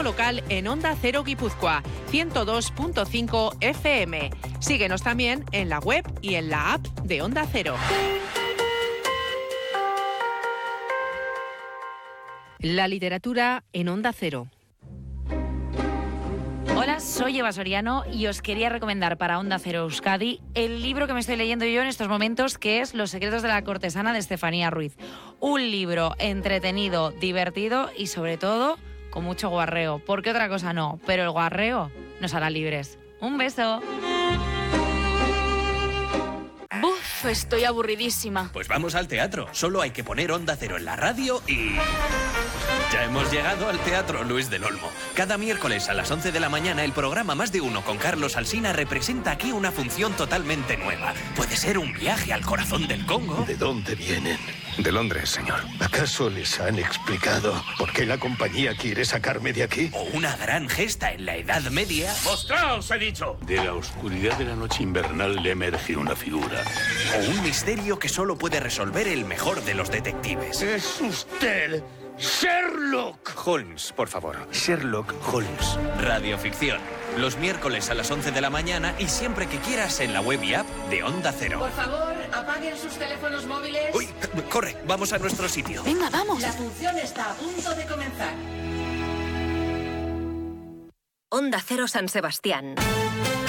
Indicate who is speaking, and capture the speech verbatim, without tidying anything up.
Speaker 1: local en Onda Cero Guipúzcoa, ciento dos punto cinco F M. Síguenos también en la web y en la app de Onda Cero. La literatura en Onda Cero.
Speaker 2: Hola, soy Eva Soriano y os quería recomendar para Onda Cero Euskadi el libro que me estoy leyendo yo en estos momentos, que es Los secretos de la cortesana, de Estefanía Ruiz. Un libro entretenido, divertido y sobre todo con mucho guarreo, porque otra cosa no, pero el guarreo nos hará libres. Un beso.
Speaker 3: Buf, estoy aburridísima.
Speaker 4: Pues vamos al teatro. Solo hay que poner Onda Cero en la radio y... ya hemos llegado al Teatro Luis del Olmo. Cada miércoles a las once de la mañana, el programa Más de Uno con Carlos Alsina representa aquí una función totalmente nueva. Puede ser un viaje al corazón del Congo.
Speaker 5: ¿De dónde vienen?
Speaker 6: De Londres, señor.
Speaker 5: ¿Acaso les han explicado por qué la compañía quiere sacarme de aquí?
Speaker 4: O una gran gesta en la Edad Media.
Speaker 7: ¡Mostraos, he dicho!
Speaker 8: De la oscuridad de la noche invernal le emerge una figura.
Speaker 4: O un misterio que solo puede resolver el mejor de los detectives.
Speaker 5: ¡Es usted Sherlock
Speaker 6: Holmes, por favor. Sherlock Holmes.
Speaker 4: Radioficción. Los miércoles a las once de la mañana y siempre que quieras en la web y app de Onda Cero.
Speaker 9: Por favor, apaguen sus teléfonos móviles.
Speaker 4: Uy, corre, vamos a nuestro sitio.
Speaker 3: Venga, vamos.
Speaker 9: La función está a punto de comenzar.
Speaker 10: Onda Cero San Sebastián.